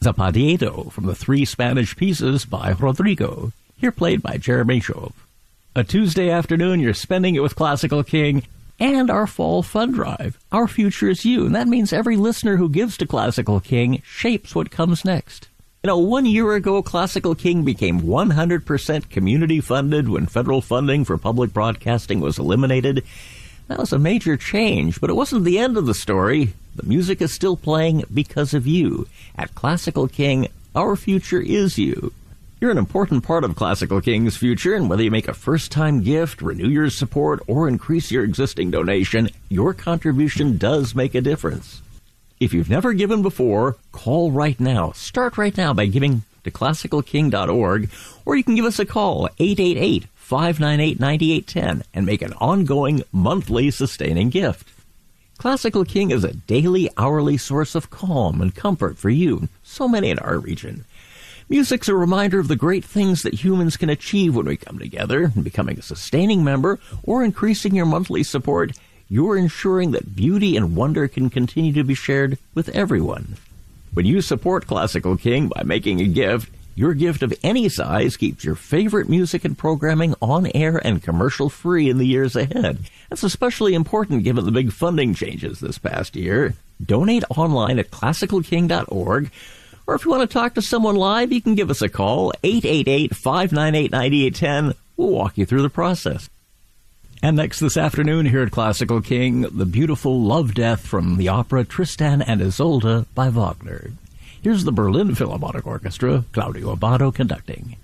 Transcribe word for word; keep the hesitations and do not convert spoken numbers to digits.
Zapadito from the Three Spanish Pieces by Rodrigo, here played by Jeremy Shove. A Tuesday afternoon, you're spending it with Classical King and our fall fund drive. Our future is you, and that means every listener who gives to Classical King shapes what comes next. You know, one year ago, Classical King became one hundred percent community funded when federal funding for public broadcasting was eliminated. That was a major change, but it wasn't the end of the story. The music is still playing because of you. At Classical King, our future is you. You're an important part of Classical King's future, and whether you make a first-time gift, renew your support, or increase your existing donation, your contribution does make a difference. If you've never given before, call right now. Start right now by giving to classical king dot org, or you can give us a call, eight eight eight, five nine eight, nine eight one zero, and make an ongoing, monthly, sustaining gift. Classical King is a daily, hourly source of calm and comfort for you, so many in our region. Music's a reminder of the great things that humans can achieve when we come together, and becoming a sustaining member or increasing your monthly support, you're ensuring that beauty and wonder can continue to be shared with everyone. When you support Classical King by making a gift, your gift of any size keeps your favorite music and programming on air and commercial-free in the years ahead. That's especially important given the big funding changes this past year. Donate online at classical king dot org, or if you want to talk to someone live, you can give us a call, eight eight eight, five nine eight, nine eight one zero. We'll walk you through the process. And next this afternoon here at Classical King, the beautiful Love Death from the opera Tristan and Isolde by Wagner. Here's the Berlin Philharmonic Orchestra, Claudio Abbado conducting.